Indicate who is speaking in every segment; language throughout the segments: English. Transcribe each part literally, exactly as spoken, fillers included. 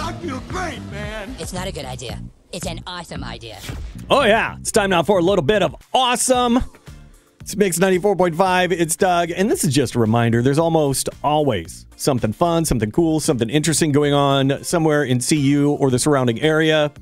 Speaker 1: I feel great, man.
Speaker 2: It's not a good idea. It's an awesome idea.
Speaker 3: Oh, yeah. It's time now for a little bit of awesome. It's Mix ninety-four point five. It's Doug. And this is just a reminder. There's almost always something fun, something cool, something interesting going on somewhere in C U or the surrounding area.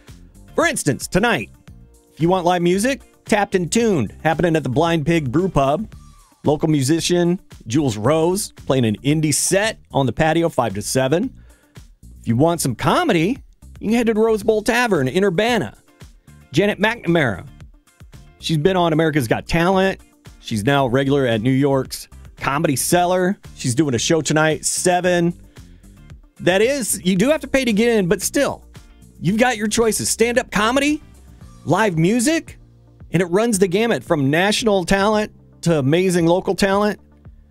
Speaker 3: For instance, tonight, if you want live music, Tapped and Tuned, happening at the Blind Pig Brew Pub. Local musician Jules Rose playing an indie set on the patio, five to seven. If you want some comedy, you can head to the Rose Bowl Tavern in Urbana. Janet McNamara. She's been on America's Got Talent. She's now a regular at New York's Comedy Cellar. She's doing a show tonight, seven. That is, you do have to pay to get in, but still, you've got your choices. Stand-up comedy, live music, and it runs the gamut from national talent to amazing local talent.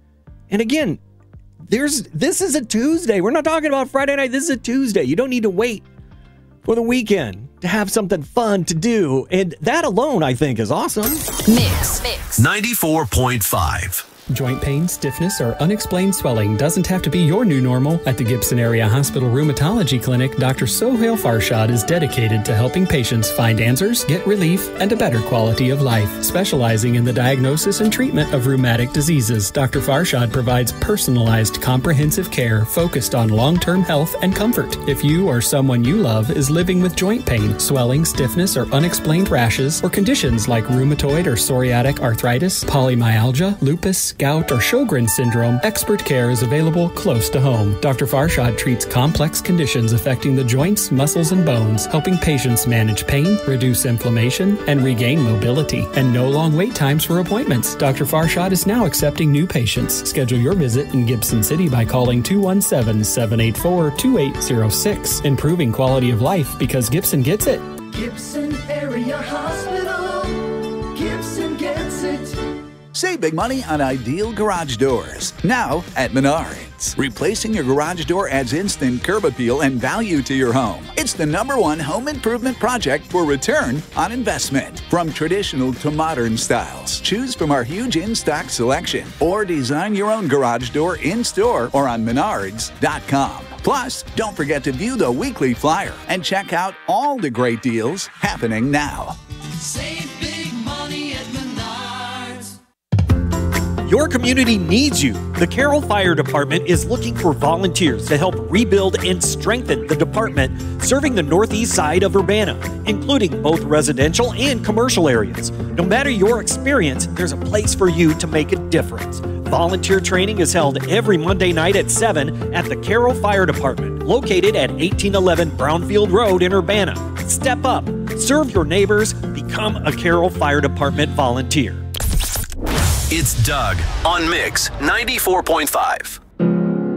Speaker 3: And again, there's this is a Tuesday. We're not talking about Friday night. This is a Tuesday. You don't need to wait for the weekend to have something fun to do. And that alone, I think, is awesome.
Speaker 4: Mix. Mix. ninety-four point five.
Speaker 5: Joint pain, stiffness, or unexplained swelling doesn't have to be your new normal. At the Gibson Area Hospital Rheumatology Clinic, Doctor Sohail Farshad is dedicated to helping patients find answers, get relief, and a better quality of life. Specializing in the diagnosis and treatment of rheumatic diseases, Doctor Farshad provides personalized, comprehensive care focused on long-term health and comfort. If you or someone you love is living with joint pain, swelling, stiffness, or unexplained rashes, or conditions like rheumatoid or psoriatic arthritis, polymyalgia, lupus, gout, or Sjogren's syndrome, expert care is available close to home. Doctor Farshad treats complex conditions affecting the joints, muscles, and bones, helping patients manage pain, reduce inflammation, and regain mobility. And no long wait times for appointments. Doctor Farshad is now accepting new patients. Schedule your visit in Gibson City by calling two one seven, seven eight four, two eight zero six. Improving quality of life because Gibson gets it.
Speaker 6: Gibson Area Hospital. Gibson gets it.
Speaker 7: Save big money on ideal garage doors. Now at Menards. Replacing your garage door adds instant curb appeal and value to your home. It's the number one home improvement project for return on investment. From traditional to modern styles, choose from our huge in-stock selection or design your own garage door in-store or on menards dot com. Plus, don't forget to view the weekly flyer and check out all the great deals happening now.
Speaker 6: Save big money at Menards.
Speaker 3: Your community needs you. The Carroll Fire Department is looking for volunteers to help rebuild and strengthen the department serving the northeast side of Urbana, including both residential and commercial areas. No matter your experience, there's a place for you to make a difference. Volunteer training is held every Monday night at seven at the Carroll Fire Department, located at eighteen eleven Brownfield Road in Urbana. Step up, serve your neighbors, become a Carroll Fire Department volunteer.
Speaker 4: It's Doug on Mix ninety-four point five.